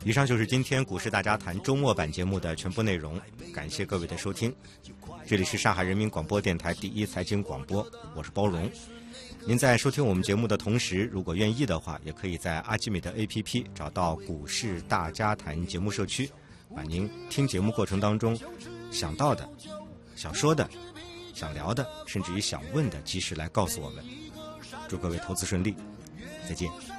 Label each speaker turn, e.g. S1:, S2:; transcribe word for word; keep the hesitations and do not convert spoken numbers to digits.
S1: 以上就是今天股市大家谈周末版节目的全部内容，感谢各位的收听。这里是上海人民广播电台第一财经广播，我是包容。您在收听我们节目的同时，如果愿意的话，也可以在阿基米德 A P P 找到股市大家谈节目社区，把您听节目过程当中想到的、想说的、想聊的，甚至于想问的，及时来告诉我们。祝各位投资顺利，再见。